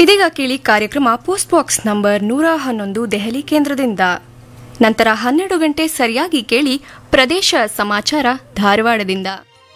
ಇದೀಗ ಕೇಳಿ ಕಾರ್ಯಕ್ರಮ ಪೋಸ್ಟ್ ಬಾಕ್ಸ್ ನಂಬರ್ 111 ದೆಹಲಿ ಕೇಂದ್ರದಿಂದ. ನಂತರ 12 ಗಂಟೆ ಸರಿಯಾಗಿ ಕೇಳಿ ಪ್ರದೇಶ ಸಮಾಚಾರ ಧಾರವಾಡದಿಂದ.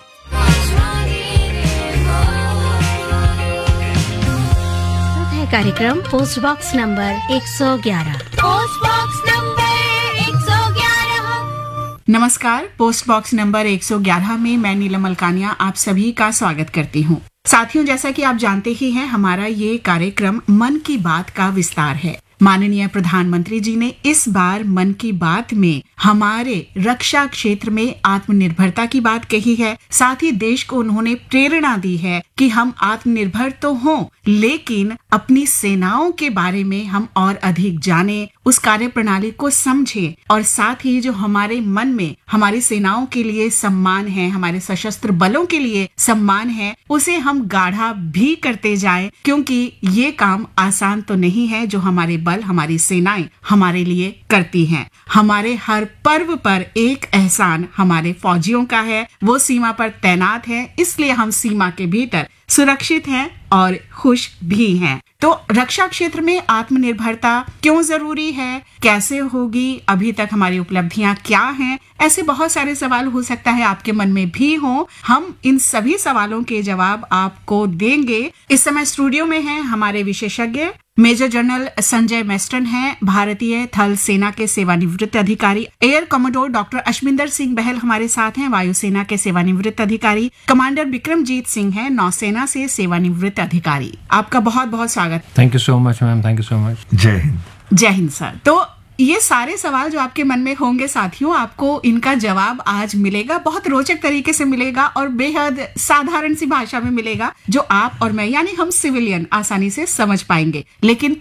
कार्यक्रम post box number 111। Post box number 111। नमस्कार, पोस्ट बॉक्स नंबर 111 में मैं नीलम अलकानिया आप सभी का स्वागत करती हूँ। साथियों, जैसा कि आप जानते ही हैं, हमारा ये कार्यक्रम मन की बात का विस्तार है। माननीय प्रधानमंत्री जी ने इस बार मन की बात में हमारे रक्षा क्षेत्र में आत्मनिर्भरता की बात कही है। साथ ही देश को उन्होंने प्रेरणा दी है कि हम आत्मनिर्भर तो हों, लेकिन अपनी सेनाओं के बारे में हम और अधिक जाने, उस कार्य प्रणाली को समझें और साथ ही जो हमारे मन में हमारी सेनाओं के लिए सम्मान है, हमारे सशस्त्र बलों के लिए सम्मान है, उसे हम गाढ़ा भी करते जाएं, क्योंकि ये काम आसान तो नहीं है जो हमारे बल, हमारी सेनाएं हमारे लिए करती हैं। हमारे हर पर्व पर एक एहसान हमारे फौजियों का है, वो सीमा पर तैनात हैं, इसलिए हम सीमा के भीतर सुरक्षित हैं और खुश भी हैं। तो रक्षा क्षेत्र में आत्मनिर्भरता क्यों जरूरी है, कैसे होगी, अभी तक हमारी उपलब्धियां क्या हैं, ऐसे बहुत सारे सवाल हो सकता है आपके मन में भी हों। हम इन सभी सवालों के जवाब आपको देंगे। इस समय स्टूडियो में हैं हमारे विशेषज्ञ मेजर जनरल संजय मेस्टन हैं, भारतीय थल सेना के सेवानिवृत्त अधिकारी। Air commodore doctor Ashwinder Singh बहल हमारे साथ हैं, वायुसेना के सेवानिवृत्त अधिकारी। कमांडर विक्रमजीत सिंह हैं, नौसेना से सेवानिवृत्त अधिकारी। आपका बहुत बहुत स्वागत। Thank you so much ma'am, thank you so much. जय हिंद। जय हिंद सर। तो ये सारे सवाल जो आपके मन में होंगे साथियों, आपको इनका जवाब आज मिलेगा, बहुत रोचक तरीके से मिलेगा और बेहद साधारण सी भाषा में मिलेगा, जो आप और मैं यानी हम सिविलियन आसानी से समझ पाएंगे। लेकिन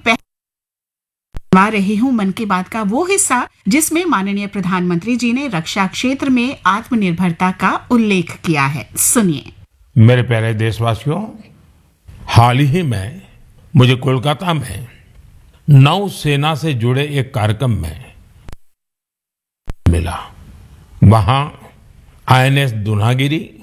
पहले रही हूँ मन की बात का वो हिस्सा जिसमें माननीय प्रधानमंत्री जी ने रक्षा क्षेत्र में आत्मनिर्भरता का उल्लेख किया है। सुनिए। मेरे प्यारे देशवासियों, हाल ही में मुझे कोलकाता में नौसेना से जुड़े एक कार्यक्रम में मिला। वहां INS दुनागिरी